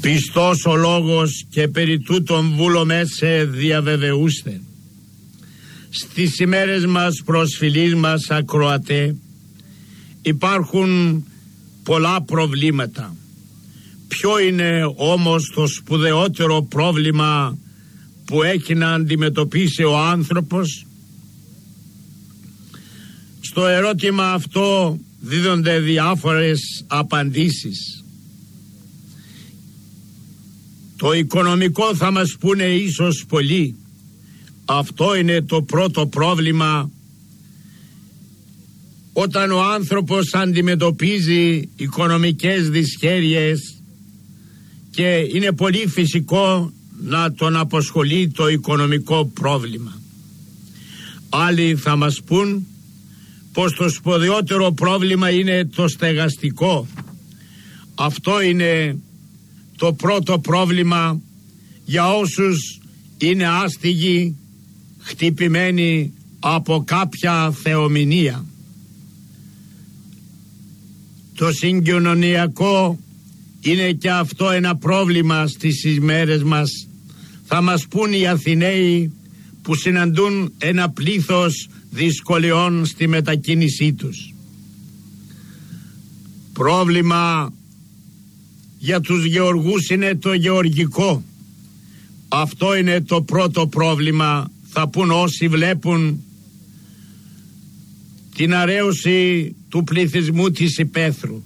Πιστός ο λόγος και περί τούτων βούλομέ σε διαβεβαιούστε. Στις ημέρες μας προσφυλής μας ακροατέ υπάρχουν πολλά προβλήματα. Ποιο είναι όμως το σπουδαιότερο πρόβλημα που έχει να αντιμετωπίσει ο άνθρωπος? Στο ερώτημα αυτό δίδονται διάφορες απαντήσεις. Το οικονομικό θα μας πούνε ίσως πολλοί. Αυτό είναι το πρώτο πρόβλημα. Όταν ο άνθρωπος αντιμετωπίζει οικονομικές δυσχέρειες, και είναι πολύ φυσικό να τον απασχολεί το οικονομικό πρόβλημα. Άλλοι θα μας πούν πως το σπουδαιότερο πρόβλημα είναι το στεγαστικό. Αυτό είναι το πρώτο πρόβλημα για όσους είναι άστιγοι, χτυπημένοι από κάποια θεομηνία. Το συγκοινωνιακό είναι και αυτό ένα πρόβλημα στις ημέρες μας. Θα μας πούν οι Αθηναίοι που συναντούν ένα πλήθος δυσκολιών στη μετακίνησή τους. Πρόβλημα για τους γεωργούς είναι το γεωργικό. Αυτό είναι το πρώτο πρόβλημα, θα πούν όσοι βλέπουν την αρέωση του πληθυσμού της υπαίθρου.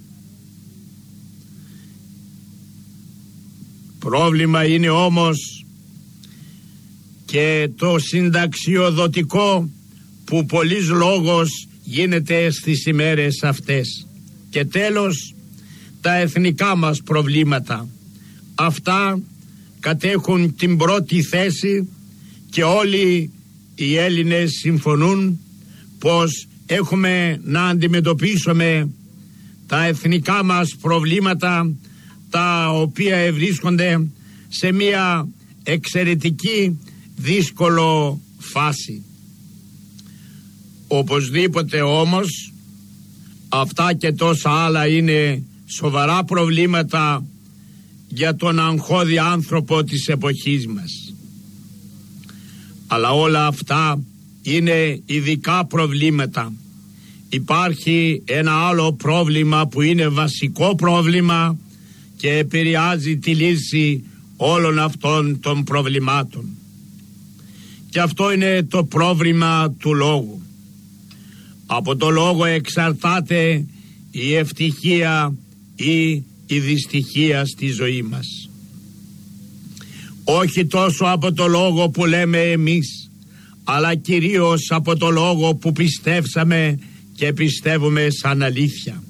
Πρόβλημα είναι όμως και το συνταξιοδοτικό που πολλής λόγος γίνεται στις ημέρες αυτές. Και τέλος, τα εθνικά μας προβλήματα. Αυτά κατέχουν την πρώτη θέση και όλοι οι Έλληνες συμφωνούν πως έχουμε να αντιμετωπίσουμε τα εθνικά μας προβλήματα, τα οποία βρίσκονται σε μια εξαιρετική δύσκολο φάση. Οπωσδήποτε όμως αυτά και τόσα άλλα είναι σοβαρά προβλήματα για τον αγχώδη άνθρωπο της εποχής μας. Αλλά όλα αυτά είναι ειδικά προβλήματα. Υπάρχει ένα άλλο πρόβλημα που είναι βασικό πρόβλημα και επηρεάζει τη λύση όλων αυτών των προβλημάτων. Και αυτό είναι το πρόβλημα του λόγου. Από το λόγο εξαρτάται η ευτυχία ή η δυστυχία στη ζωή μας. Όχι τόσο από το λόγο που λέμε εμείς, αλλά κυρίως από το λόγο που πιστεύσαμε και πιστεύουμε σαν αλήθεια.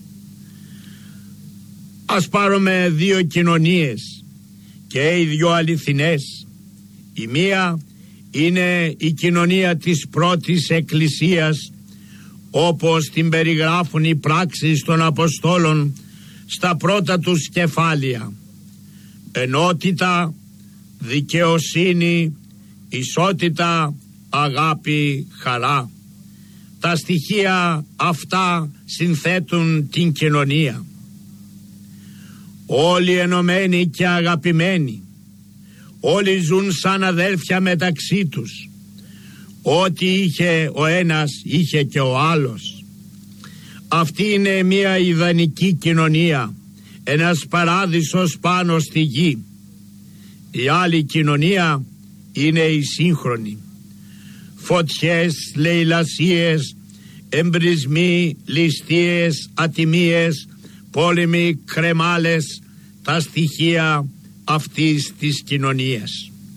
Ας πάρουμε δύο κοινωνίες και οι δυο αληθινές. Η μία είναι η κοινωνία της πρώτης εκκλησίας, όπως την περιγράφουν οι πράξεις των Αποστόλων στα πρώτα τους κεφάλαια. Ενότητα, δικαιοσύνη, ισότητα, αγάπη, χαρά. Τα στοιχεία αυτά συνθέτουν την κοινωνία. Όλοι ενωμένοι και αγαπημένοι. Όλοι ζουν σαν αδέλφια μεταξύ τους. Ό,τι είχε ο ένας είχε και ο άλλος. Αυτή είναι μια ιδανική κοινωνία, ένας παράδεισος πάνω στη γη. Η άλλη κοινωνία είναι η σύγχρονη. Φωτιές, λαιλασίες, εμπρισμοί, ληστείες, ατιμίες, πόλεμοι, κρεμάλες, τα στοιχεία αυτής της κοινωνίας.